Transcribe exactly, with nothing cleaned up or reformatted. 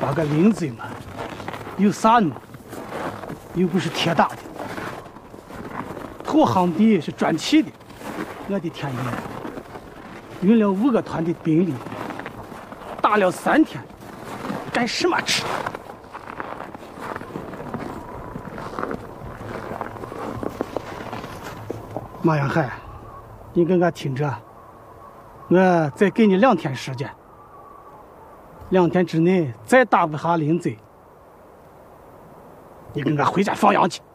当个领队嘛，有啥呢？又不是铁打的，投航的是专气的。我的天爷，运了五个团的兵力，打了三天，干什么吃？马阳海，你给我听着，我再给你两天时间，两天之内再打不下林贼，你跟我回家放羊去。